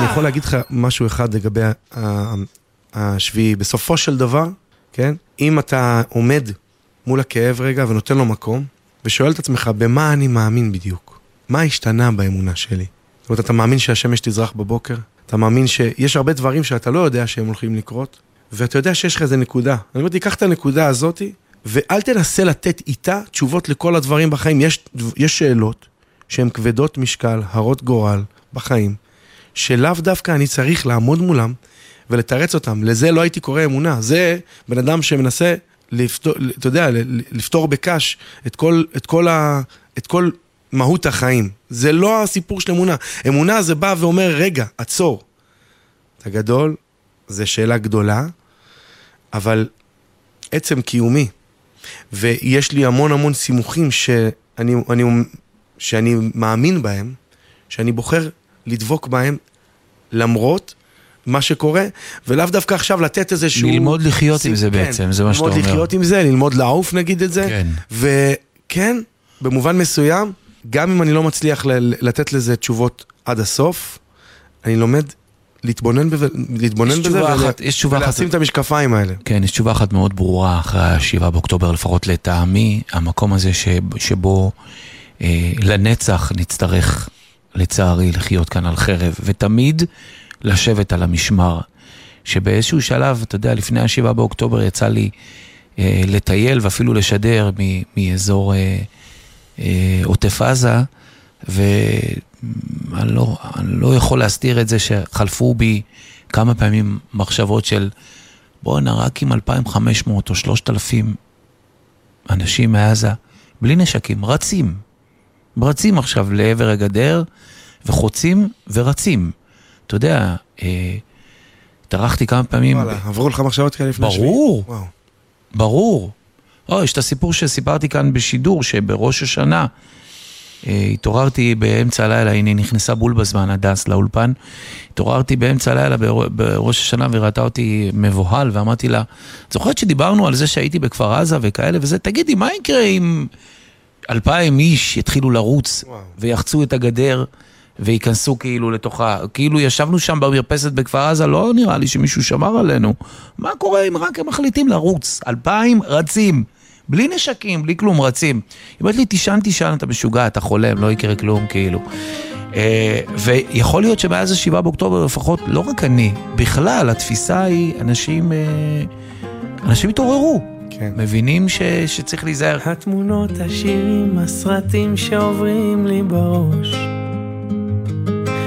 אני יכול להגיד לך משהו אחד לגבי השביעי. בסופו של דבר, כן? אם אתה עומד מול הכאב רגע ונותן לו מקום, ושואל את עצמך, במה אני מאמין בדיוק? מה השתנה באמונה שלי? זאת אומרת, אתה מאמין שהשמש תזרח בבוקר? אתה מאמין שיש הרבה דברים שאתה לא יודע שהם הולכים לקרות? ואתה יודע שיש לך איזה נקודה. אני אומר, תיקח את הנקודה הזאת, ואל תנסה לתת איתה תשובות לכל הדברים בחיים. יש שאלות שהן כבדות משקל, הרות גורל בחיים, שלאו דווקא אני צריך לעמוד מולם ולתרץ אותם. לזה לא הייתי קורא אמונה. זה בן אדם שמנסה אתה יודע, לפתור בקש את כל מהות החיים. זה לא הסיפור של אמונה. אמונה זה בא ואומר, רגע, עצור. אתה גדול, זה שאלה גדולה, אבל עצם קיומי. ויש לי המון סימוכים שאני מאמין בהם, שאני בוחר לדבוק בהם, למרות מה שקורה, ולאו דווקא עכשיו לתת איזשהו... ללמוד לחיות עם זה בעצם, זה מה שאתה אומר. ללמוד לחיות עם זה, ללמוד לעוף נגיד את זה. כן. וכן, במובן מסוים, גם אם אני לא מצליח לתת לזה תשובות עד הסוף, אני לומד להתבונן בזה ולשים את המשקפיים האלה. כן, יש תשובה אחת מאוד ברורה אחרי 7 באוקטובר, לפחות לטעמי, המקום הזה שבו לנצח נצטרך לצערי לחיות כאן על חרב, ותמיד לשבת על המשמר, שבאיזשהו שלב, אתה יודע, לפני 7 באוקטובר יצא לי לטייל ואפילו לשדר מאזור עוטף עזה, ואני לא יכול להסתיר את זה שחלפו בי כמה פעמים מחשבות של בוא נרק עם 2,500 או 3,000 אנשים מעזה, בלי נשקים, רצים עכשיו לעבר הגדר, וחוצים ורצים. אתה יודע, התארחתי כמה פעמים... וואלה, עברו לך מחשבות כאלה לפני שביעי? ברור. יש את הסיפור שסיפרתי כאן בשידור, שבראש השנה התעוררתי באמצע הלילה, הנה נכנסה בול בזמן, הדס לאולפן, התעוררתי באמצע הלילה בראש השנה וראתה אותי מבוהל, ואמרתי לה, זוכרת שדיברנו על זה שהייתי בכפר עזה וכאלה וזה, תגידי, מה יקרה אם 2,000 איש יתחילו לרוץ ויחצו את הגדר וייכנסו כאילו לתוכה, כאילו ישבנו שם במרפסת בכפר עזה, לא נראה לי שמישהו שמר עלינו, מה קורה אם רק הם מחליטים לרוץ? 2,000 רצים, בלי נשקים, בלי כלום, רצים. היא אומרת לי, תישן, אתה משוגע, אתה חולם, לא יקרה כלום, כאילו. ויכול להיות שמאז 7 באוקטובר לפחות, לא רק אני, בכלל, התפיסה היא, אנשים התעוררו. כן. מבינים שצריך להיזהר. התמונות, השירים, הסרטים שעוברים לי בראש,